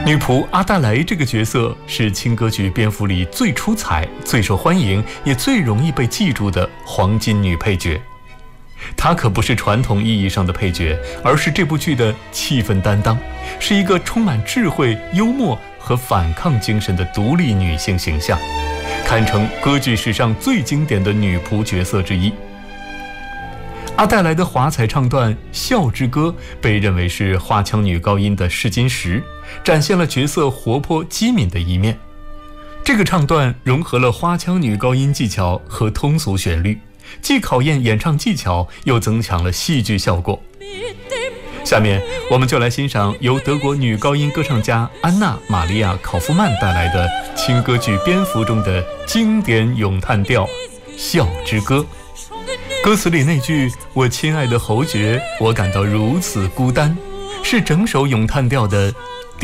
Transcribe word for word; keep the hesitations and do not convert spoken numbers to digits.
女仆阿黛莱这个角色是轻歌剧《蝙蝠》里最出彩、最受欢迎，也最容易被记住的黄金女配角。她可不是传统意义上的配角，而是这部剧的气氛担当，是一个充满智慧、幽默和反抗精神的独立女性形象，堪称歌剧史上最经典的女仆角色之一。阿黛莱的华彩唱段《笑之歌》被认为是花腔女高音的试金石，展现了角色活泼机敏的一面。这个唱段融合了花腔女高音技巧和通俗旋律，既考验演唱技巧，又增强了戏剧效果。下面我们就来欣赏由德国女高音歌唱家安娜·玛利亚·考夫曼带来的轻歌剧《蝙蝠》中的经典咏叹调《笑之歌》。歌词里那句“我亲爱的侯爵，我感到如此孤单”，是整首咏叹调的